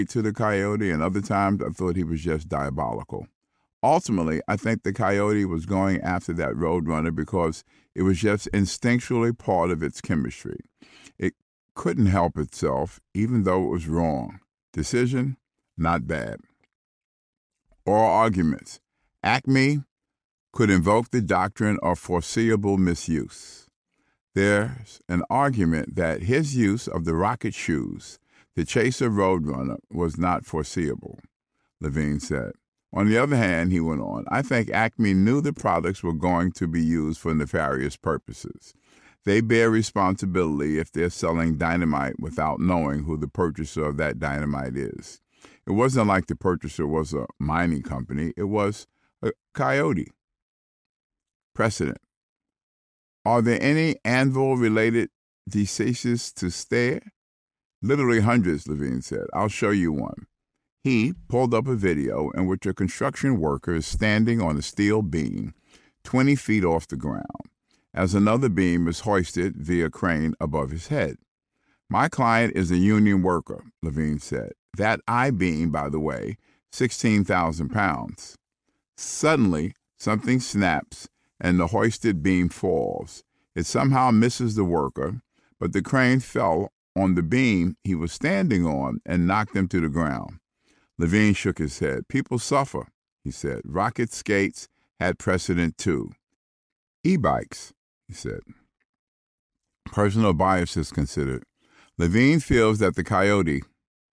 to the coyote, and other times I thought he was just diabolical. Ultimately, I think the coyote was going after that roadrunner because it was just instinctually part of its chemistry. It couldn't help itself, even though it was wrong. Decision, not bad. Oral arguments. Acme could invoke the doctrine of foreseeable misuse. There's an argument that his use of the rocket shoes to chase a roadrunner was not foreseeable, Levine said. On the other hand, he went on, I think Acme knew the products were going to be used for nefarious purposes. They bear responsibility if they're selling dynamite without knowing who the purchaser of that dynamite is. It wasn't like the purchaser was a mining company. It was a coyote. Precedent. Are there any Anvil-related diseases to stare? Literally hundreds, Levine said. I'll show you one. He pulled up a video in which a construction worker is standing on a steel beam 20 feet off the ground as another beam is hoisted via crane above his head. My client is a union worker, Levine said. That I-beam, by the way, 16,000 pounds. Suddenly, something snaps and the hoisted beam falls. It somehow misses the worker, but the crane fell on the beam he was standing on and knocked him to the ground. Levine shook his head. People suffer, he said. Rocket skates had precedent too. E-bikes, he said. Personal biases considered. Levine feels that the coyote,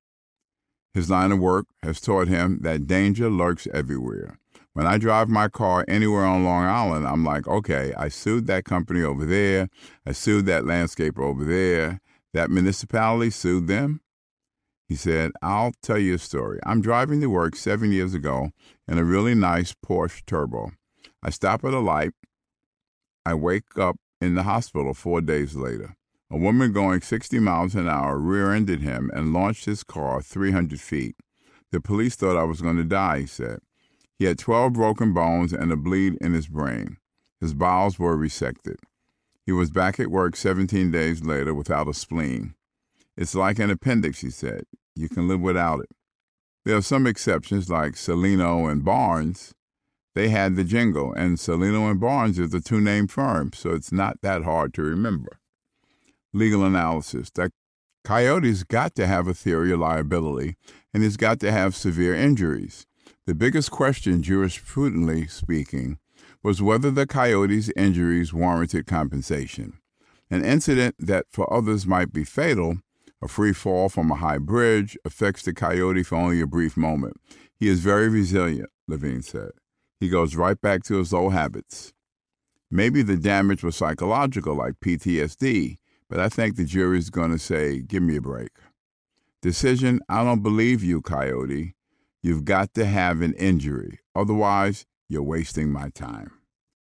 his line of work, has taught him that danger lurks everywhere. When I drive my car anywhere on Long Island, I'm like, okay, I sued that company over there. I sued that landscaper over there. That municipality sued them. He said, I'll tell you a story. I'm driving to work 7 years ago in a really nice Porsche Turbo. I stop at a light. I wake up in the hospital 4 days later. A woman going 60 miles an hour rear-ended him and launched his car 300 feet. The police thought I was going to die, he said. He had 12 broken bones and a bleed in his brain. His bowels were resected. He was back at work 17 days later without a spleen. It's like an appendix, he said. You can live without it. There are some exceptions like Celino and Barnes. They had the jingle, and Celino and Barnes is a two-name firm, so it's not that hard to remember. Legal analysis. That coyote's got to have a theory of liability, and he's got to have severe injuries. The biggest question, jurisprudently speaking, was whether the coyote's injuries warranted compensation. An incident that for others might be fatal, a free fall from a high bridge, affects the coyote for only a brief moment. He is very resilient, Levine said. He goes right back to his old habits. Maybe the damage was psychological, like PTSD, but I think the jury's going to say, give me a break. Decision, I don't believe you, coyote. You've got to have an injury. Otherwise, you're wasting my time.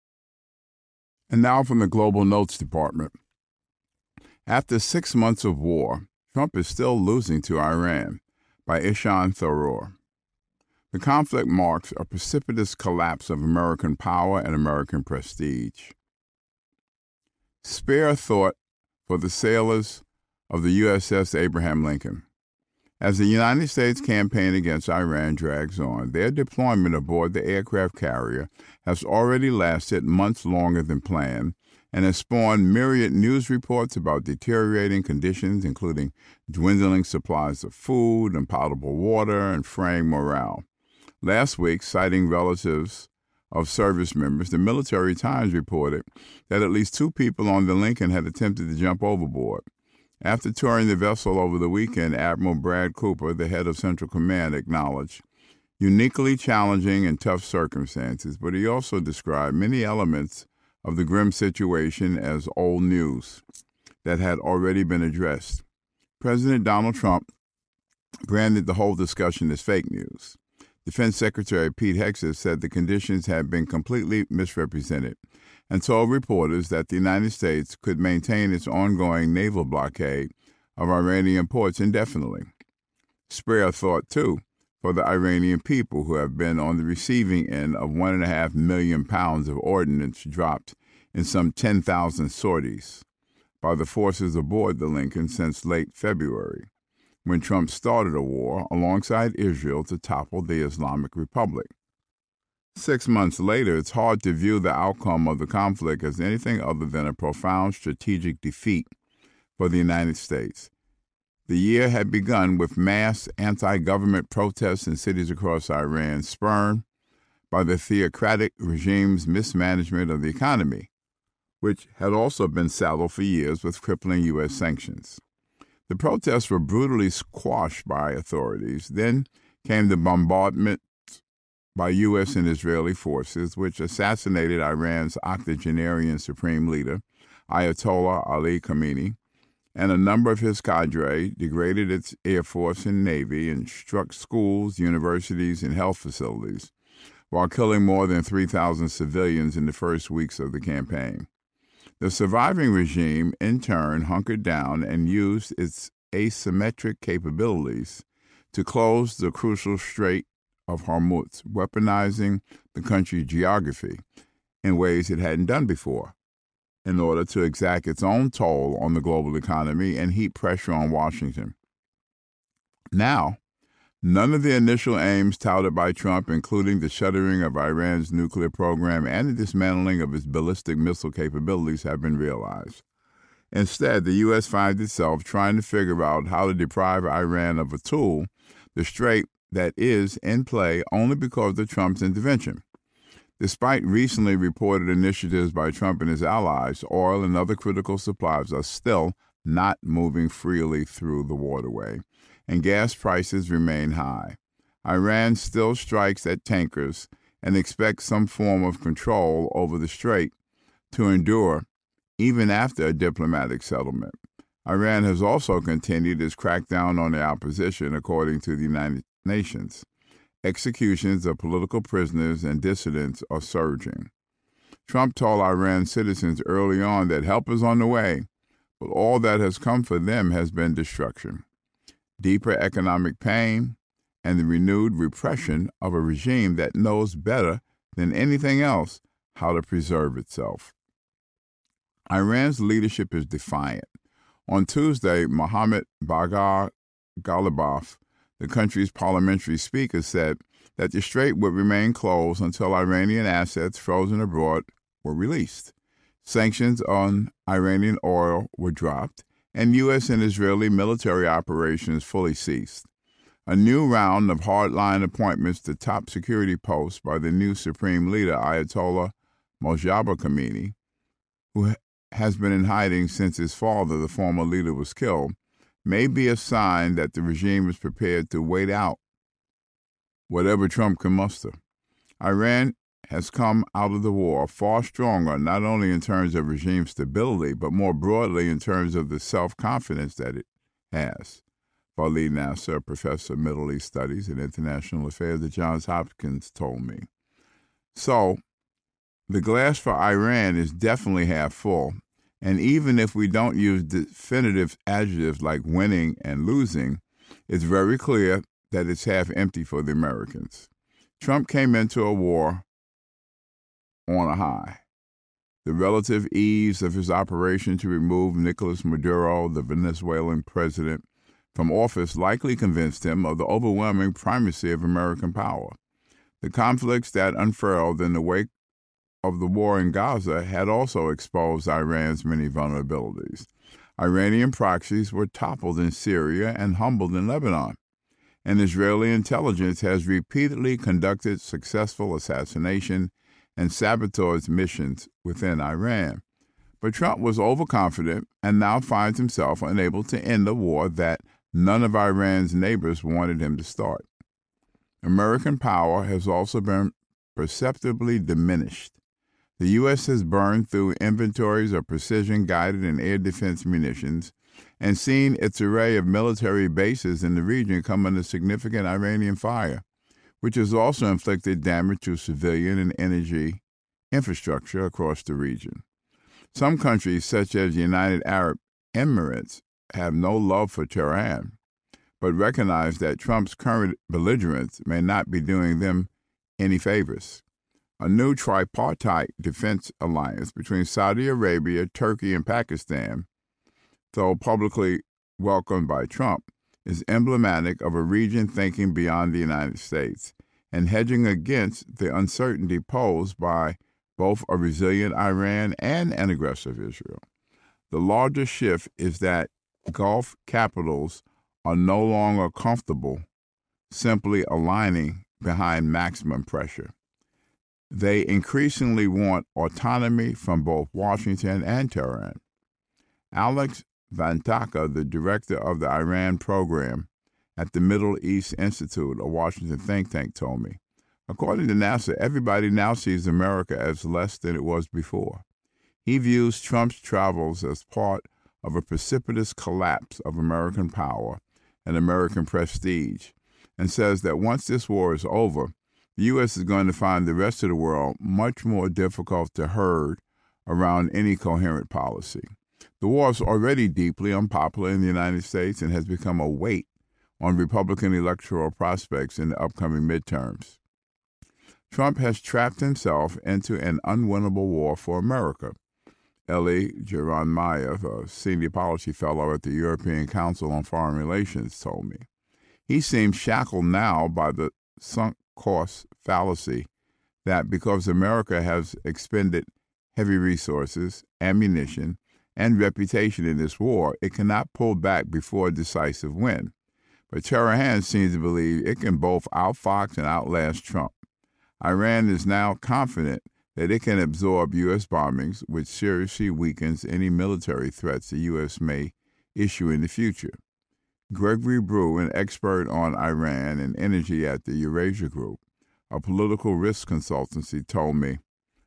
And now from the Global Notes Department. After 6 months of war, Trump is still losing to Iran, by Ishan Tharoor. The conflict marks a precipitous collapse of American power and American prestige. Spare a thought for the sailors of the USS Abraham Lincoln. As the United States campaign against Iran drags on, their deployment aboard the aircraft carrier has already lasted months longer than planned and has spawned myriad news reports about deteriorating conditions, including dwindling supplies of food and potable water and fraying morale. Last week, citing relatives of service members, the Military Times reported that at least 2 people on the Lincoln had attempted to jump overboard. After touring the vessel over the weekend, Admiral Brad Cooper, the head of Central Command, acknowledged uniquely challenging and tough circumstances, but he also described many elements of the grim situation as old news that had already been addressed. President Donald Trump branded the whole discussion as fake news. Defense Secretary Pete Hegseth said the conditions had been completely misrepresented and told reporters that the United States could maintain its ongoing naval blockade of Iranian ports indefinitely. Spare a thought, too, for the Iranian people who have been on the receiving end of 1.5 million pounds of ordnance dropped in some 10,000 sorties by the forces aboard the Lincoln since late February. when Trump started a war alongside Israel to topple the Islamic Republic. 6 months later, it's hard to view the outcome of the conflict as anything other than a profound strategic defeat for the United States. The year had begun with mass anti-government protests in cities across Iran, spurred by the theocratic regime's mismanagement of the economy, which had also been saddled for years with crippling U.S. sanctions. The protests were brutally squashed by authorities. Then came the bombardment by U.S. and Israeli forces, which assassinated Iran's octogenarian supreme leader, Ayatollah Ali Khamenei, and a number of his cadre, degraded its air force and navy, and struck schools, universities, and health facilities, while killing more than 3,000 civilians in the first weeks of the campaign. The surviving regime, in turn, hunkered down and used its asymmetric capabilities to close the crucial Strait of Hormuz, weaponizing the country's geography in ways it hadn't done before, in order to exact its own toll on the global economy and heap pressure on Washington. Now, none of the initial aims touted by Trump, including the shuttering of Iran's nuclear program and the dismantling of its ballistic missile capabilities, have been realized. Instead, the U.S. finds itself trying to figure out how to deprive Iran of a tool, the strait that is in play only because of Trump's intervention. Despite recently reported initiatives by Trump and his allies, oil and other critical supplies are still not moving freely through the waterway, and gas prices remain high. Iran still strikes at tankers and expects some form of control over the strait to endure even after a diplomatic settlement. Iran has also continued its crackdown on the opposition, according to the United Nations. Executions of political prisoners and dissidents are surging. Trump told Iran citizens early on that help is on the way, but all that has come for them has been destruction, deeper economic pain, and the renewed repression of a regime that knows better than anything else how to preserve itself. Iran's leadership is defiant. On Tuesday, Mohammad Bagher Ghalibaf, the country's parliamentary speaker, said that the strait would remain closed until Iranian assets frozen abroad were released. Sanctions on Iranian oil were dropped, and U.S. and Israeli military operations fully ceased. A new round of hardline appointments to top security posts by the new supreme leader, Ayatollah Mojtaba Khamenei, who has been in hiding since his father, the former leader, was killed, may be a sign that the regime is prepared to wait out whatever Trump can muster. Iran has come out of the war far stronger, not only in terms of regime stability, but more broadly in terms of the self-confidence that it has. Walid Nasser, professor of Middle East Studies and International Affairs at Johns Hopkins, told me. So, the glass for Iran is definitely half full, and even if we don't use definitive adjectives like winning and losing, it's very clear that it's half empty for the Americans. Trump came into a war on a high. The relative ease of his operation to remove Nicolas Maduro, the Venezuelan president, from office likely convinced him of the overwhelming primacy of American power. The conflicts that unfurled in the wake of the war in Gaza had also exposed Iran's many vulnerabilities. Iranian proxies were toppled in Syria and humbled in Lebanon, and Israeli intelligence has repeatedly conducted successful assassination and sabotage missions within Iran. But Trump was overconfident and now finds himself unable to end a war that none of Iran's neighbors wanted him to start. American power has also been perceptibly diminished. The U.S. has burned through inventories of precision-guided and air defense munitions and seen its array of military bases in the region come under significant Iranian fire, which has also inflicted damage to civilian and energy infrastructure across the region. Some countries, such as the United Arab Emirates, have no love for Tehran, but recognize that Trump's current belligerence may not be doing them any favors. A new tripartite defense alliance between Saudi Arabia, Turkey, and Pakistan, though publicly welcomed by Trump, is emblematic of a region thinking beyond the United States and hedging against the uncertainty posed by both a resilient Iran and an aggressive Israel. The larger shift is that Gulf capitals are no longer comfortable simply aligning behind maximum pressure. They increasingly want autonomy from both Washington and Tehran. Alex Vantaka, the director of the Iran program at the Middle East Institute, a Washington think tank, told me, according to NASA, everybody now sees America as less than it was before. He views Trump's travels as part of a precipitous collapse of American power and American prestige, and says that once this war is over, the U.S. is going to find the rest of the world much more difficult to herd around any coherent policy. The war is already deeply unpopular in the United States and has become a weight on Republican electoral prospects in the upcoming midterms. Trump has trapped himself into an unwinnable war for America. Elie Geranmayev, a senior policy fellow at the European Council on Foreign Relations, told me. He seems shackled now by the sunk cost fallacy that because America has expended heavy resources, ammunition, and reputation in this war, it cannot pull back before a decisive win. But Tehran seems to believe it can both outfox and outlast Trump. Iran is now confident that it can absorb U.S. bombings, which seriously weakens any military threats the U.S. may issue in the future. Gregory Brew, an expert on Iran and energy at the Eurasia Group, a political risk consultancy, told me.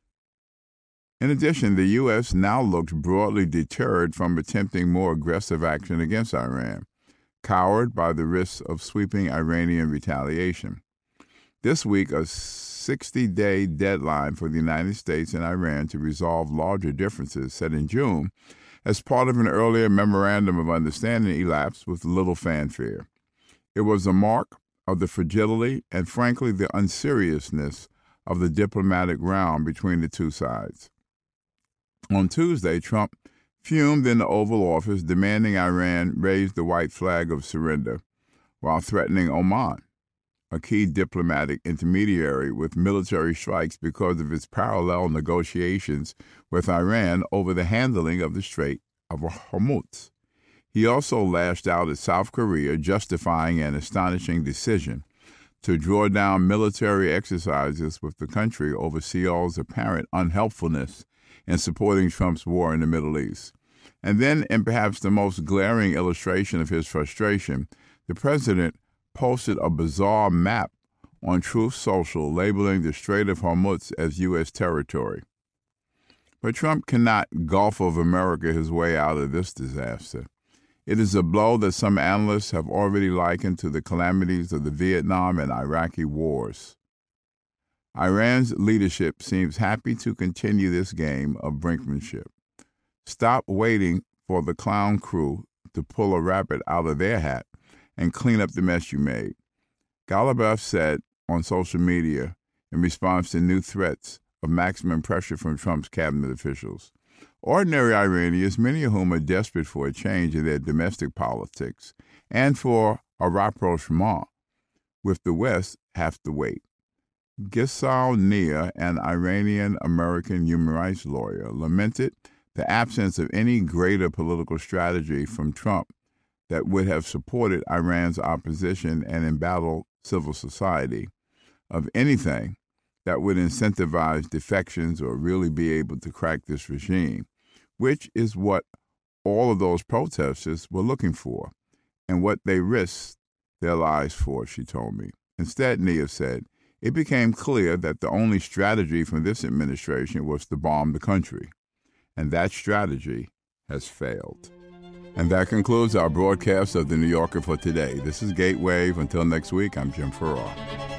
In addition, the U.S. now looks broadly deterred from attempting more aggressive action against Iran, cowered by the risks of sweeping Iranian retaliation. This week, a 60-day deadline for the United States and Iran to resolve larger differences set in June as part of an earlier memorandum of understanding elapsed with little fanfare. It was a mark of the fragility and, frankly, the unseriousness of the diplomatic round between the two sides. On Tuesday, Trump fumed in the Oval Office, demanding Iran raise the white flag of surrender, while threatening Oman, a key diplomatic intermediary, with military strikes because of its parallel negotiations with Iran over the handling of the Strait of Hormuz. He also lashed out at South Korea, justifying an astonishing decision to draw down military exercises with the country over Seoul's apparent unhelpfulness in supporting Trump's war in the Middle East. And then, in perhaps the most glaring illustration of his frustration, the president posted a bizarre map on Truth Social labeling the Strait of Hormuz as U.S. territory. But Trump cannot Gulf of America his way out of this disaster. It is a blow that some analysts have already likened to the calamities of the Vietnam and Iraqi wars. Iran's leadership seems happy to continue this game of brinkmanship. Stop waiting for the clown crew to pull a rabbit out of their hat and clean up the mess you made. Ghalibaf said on social media in response to new threats of maximum pressure from Trump's cabinet officials. Ordinary Iranians, many of whom are desperate for a change in their domestic politics and for a rapprochement with the West, have to wait. Gisal Nia, an Iranian-American human rights lawyer, lamented the absence of any greater political strategy from Trump that would have supported Iran's opposition and embattled civil society, of anything that would incentivize defections or really be able to crack this regime, which is what all of those protesters were looking for and what they risked their lives for, she told me. Instead, Nia said, it became clear that the only strategy from this administration was to bomb the country, and that strategy has failed. And that concludes our broadcast of The New Yorker for today. This is Gatewave. Until next week, I'm Jim Farrar.